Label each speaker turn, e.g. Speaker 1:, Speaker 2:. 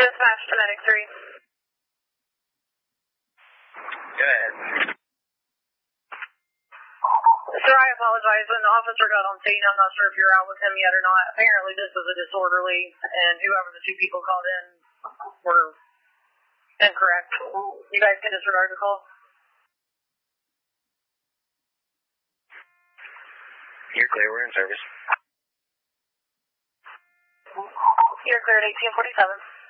Speaker 1: Dispatch to Medic 3.
Speaker 2: Go ahead.
Speaker 1: Sir, I apologize. When the officer got on scene, I'm not sure if you're out with him yet or not. Apparently this was a disorderly, and whoever the two people called in were incorrect. You guys can disregard the call.
Speaker 2: You're clear. We're in service.
Speaker 1: You're clear at 1847.